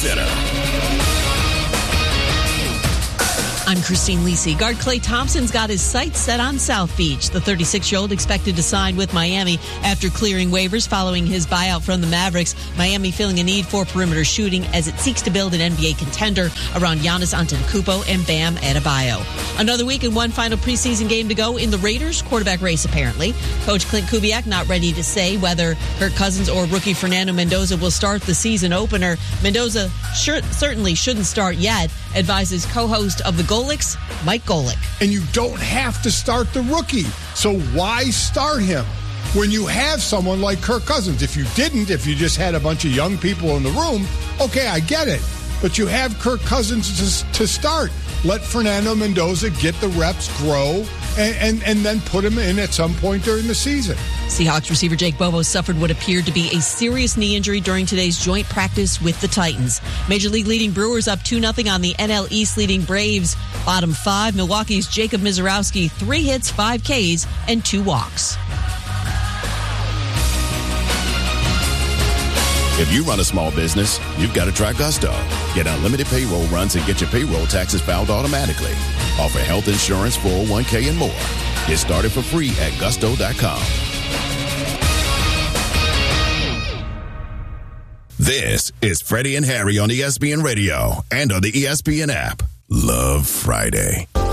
Center. I'm Christine Lisi. Guard Klay Thompson's got his sights set on South Beach. The 36-year-old expected to sign with Miami after clearing waivers following his buyout from the Mavericks. Miami feeling a need for perimeter shooting as it seeks to build an NBA contender around Giannis Antetokounmpo and Bam Adebayo. Another week and one final preseason game to go in the Raiders quarterback race, apparently. Coach Clint Kubiak not ready to say whether Kirk Cousins or rookie Fernando Mendoza will start the season opener. Mendoza certainly shouldn't start yet, advises co-host of the Golics, Mike Golick. And you don't have to start the rookie. So why start him when you have someone like Kirk Cousins? If you just had a bunch of young people in the room, okay, I get it. But you have Kirk Cousins to start. Let Fernando Mendoza get the reps, grow, and then put him in at some point during the season. Seahawks receiver Jake Bobo suffered what appeared to be a serious knee injury during today's joint practice with the Titans. Major League leading Brewers up 2-0 on the NL East leading Braves. Bottom five, Milwaukee's Jacob Mizorowski, 3 hits, 5 Ks, and 2 walks. If you run a small business, you've got to try Gusto. Get unlimited payroll runs and get your payroll taxes filed automatically. Offer health insurance, 401k, and more. Get started for free at gusto.com. This is Freddie and Harry on ESPN Radio and on the ESPN app. Love Friday.